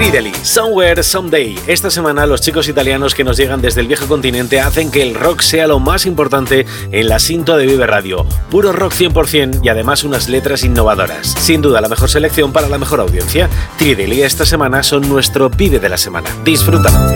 Trideli, Somewhere, Someday. Esta semana los chicos italianos que nos llegan desde el viejo continente hacen que el rock sea lo más importante en la sintonía de Vive Radio. Puro rock 100% y además unas letras innovadoras. Sin duda la mejor selección para la mejor audiencia. Trideli esta semana son nuestro Vive de la semana. Disfrútalo.